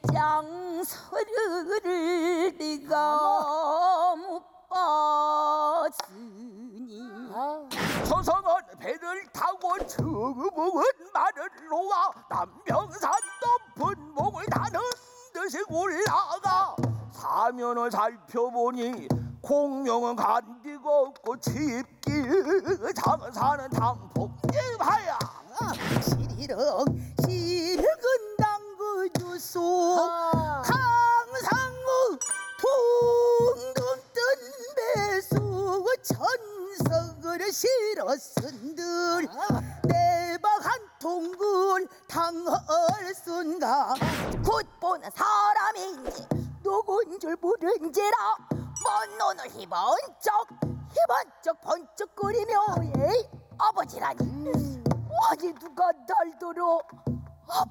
장서를 네가 못 봤으니 조성은 배를 타고 정음은 말을 놓아 남평산 높은 목을 타는 듯이 올라가 사면을 살펴보니 공명은 간디고 없고 집길 장사는 당폭집하야 시리렁 시륵은 당구 주소 강상우 둥둥 뜬 배수 천석을 실었은들 내박 한 통굴 당할 순가 곧 보는 사람인지 누군 줄 모른지라 먼 눈을 희번쩍 번쩍거리며 에이 아버지라니 아니 누가 날 들어